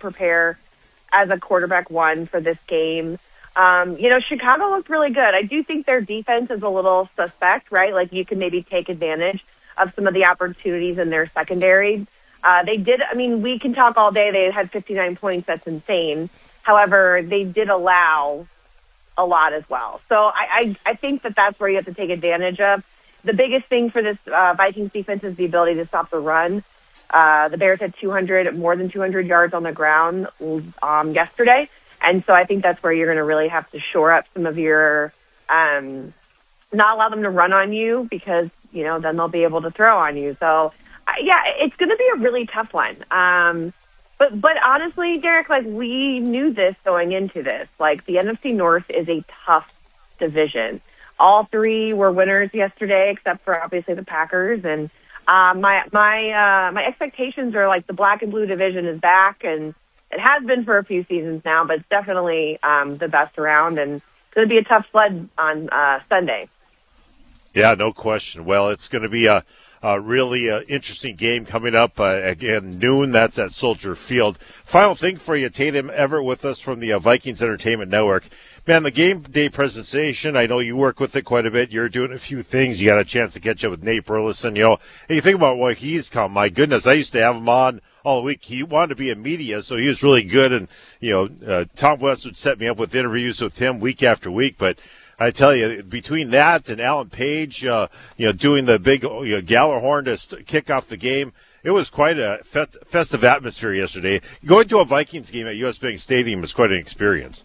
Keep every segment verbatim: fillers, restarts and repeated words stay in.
prepare as a quarterback one for this game. Um, you know, Chicago looked really good. I do think their defense is a little suspect, right? Like you can maybe take advantage of some of the opportunities in their secondary. Uh, they did, I mean, we can talk all day. They had fifty-nine points. That's insane. However, they did allow a lot as well. So I, I, I think that that's where you have to take advantage of. The biggest thing for this uh, Vikings defense is the ability to stop the run. Uh, the Bears had two hundred, more than two hundred yards on the ground um, yesterday. And so I think that's where you're going to really have to shore up some of your, um, not allow them to run on you because, you know, then they'll be able to throw on you. So, uh, yeah, it's going to be a really tough one. Um, but, but honestly, Derek, like we knew this going into this, like the N F C North is a tough division. All three were winners yesterday, except for obviously the Packers. And, um, my, my, uh, my expectations are like the black and blue division is back, and it has been for a few seasons now, but it's definitely, um, the best around, and it's going to be a tough sled on, uh, Sunday. Yeah, no question. Well, it's going to be a, a really uh, interesting game coming up. Uh, again, noon, that's at Soldier Field. Final thing for you, Tatum Everett with us from the uh, Vikings Entertainment Network. Man, the game day presentation, I know you work with it quite a bit. You're doing a few things. You got a chance to catch up with Nate Burleson. You know, and you think about what he's come. My goodness, I used to have him on all week. He wanted to be in media, so he was really good. And, you know, uh, Tom West would set me up with interviews with him week after week. But I tell you, between that and Alan Page, uh, you know, doing the big you know, Gallarhorn to st- kick off the game, it was quite a fe- festive atmosphere yesterday. Going to a Vikings game at U S Bank Stadium is quite an experience.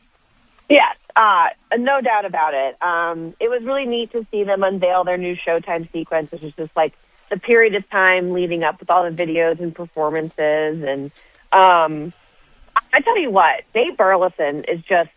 Yes, uh, no doubt about it. Um, it was really neat to see them unveil their new Showtime sequence, which is just like the period of time leading up with all the videos and performances. And um, I tell you what, Nate Burleson is just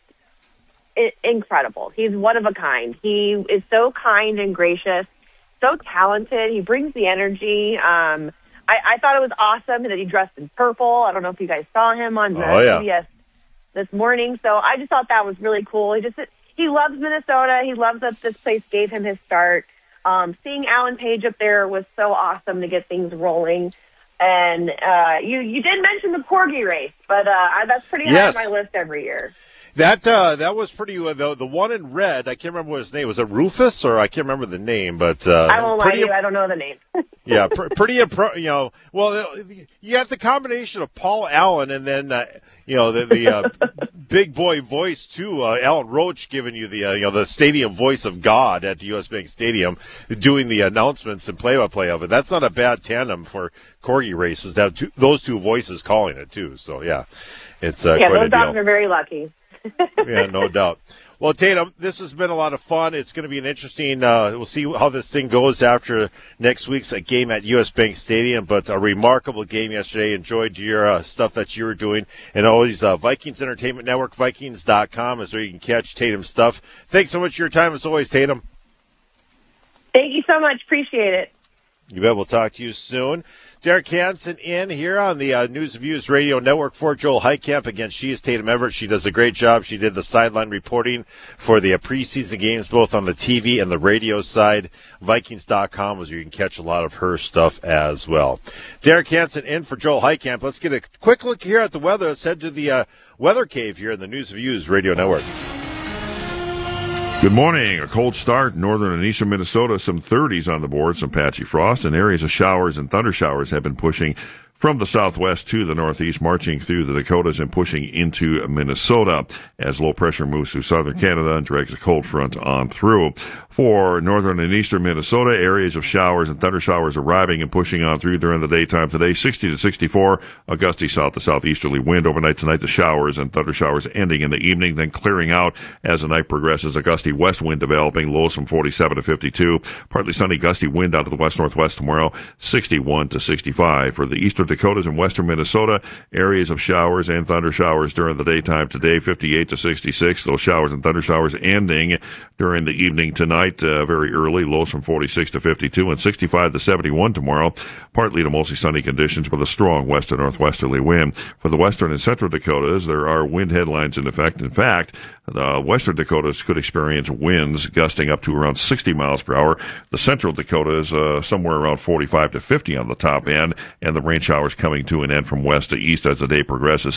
I- incredible. He's one of a kind. He is so kind and gracious, so talented. He brings the energy. Um, I, I thought it was awesome that he dressed in purple. I don't know if you guys saw him on the oh, yeah. C B S this morning. So I just thought that was really cool. He just, he loves Minnesota. He loves that this place gave him his start. Um, seeing Alan Page up there was so awesome to get things rolling. And, uh, you, you did mention the Corgi race, but, uh, that's pretty yes. high on my list every year. That, uh, that was pretty, uh, the, the one in red, I can't remember what his name was. It Rufus, or I can't remember the name, but, uh, I won't lie to you, I don't know the name. yeah, pr- pretty, you know, well, you got the combination of Paul Allen and then, uh, you know, the, the, uh, big boy voice too, uh, Alan Roach giving you the, uh, you know, the stadium voice of God at the U S Bank Stadium, doing the announcements and play-by-play of it. That's not a bad tandem for Corgi races to have two, those two voices calling it too. So yeah, it's, uh, yeah, quite those a deal. dogs are very lucky. Yeah, no doubt. Well, Tatum, this has been a lot of fun. It's going to be an interesting, uh, we'll see how this thing goes after next week's game at U S Bank Stadium, but a remarkable game yesterday. Enjoyed your uh, stuff that you were doing. And always, uh, Vikings Entertainment Network, Vikings dot com is where you can catch Tatum's stuff. Thanks so much for your time as always, Tatum. Thank you so much. Appreciate it. You bet. We'll talk to you soon. Derek Hansen in here on the uh, News and Views Radio Network for Joel Heitkamp. Again, she is Tatum Everett. She does a great job. She did the sideline reporting for the uh, preseason games, both on the T V and the radio side. Vikings dot com is where you can catch a lot of her stuff as well. Derek Hansen in for Joel Heitkamp. Let's get a quick look here at the weather. Let's head to the uh, weather cave here in the News and Views Radio Network. Good morning. A cold start in northern and eastern Minnesota. Some thirties on the board, some patchy frost, and areas of showers and thunder showers have been pushing from the southwest to the northeast, marching through the Dakotas and pushing into Minnesota as low pressure moves through southern Canada and drags a cold front on through. For northern and eastern Minnesota, areas of showers and thunder showers arriving and pushing on through during the daytime today. sixty to sixty-four, a gusty south to southeasterly wind. Overnight tonight, the showers and thunder showers ending in the evening, then clearing out as the night progresses. A gusty west wind developing, lows from forty-seven to fifty-two. Partly sunny, gusty wind out of the west-northwest tomorrow, sixty-one to sixty-five. For the eastern Dakotas and western Minnesota, areas of showers and thunder showers during the daytime today, fifty-eight to sixty-six. Those showers and thunder showers ending during the evening tonight, uh, very early, lows from forty-six to fifty-two, and sixty-five to seventy-one tomorrow. Partly to mostly sunny conditions with a strong west to northwesterly wind. For the western and central Dakotas, there are wind headlines in effect. In fact, the western Dakotas could experience winds gusting up to around sixty miles per hour. The central Dakotas, uh, somewhere around forty-five to fifty on the top end, and the rain showers coming to an end from west to east as the day progresses.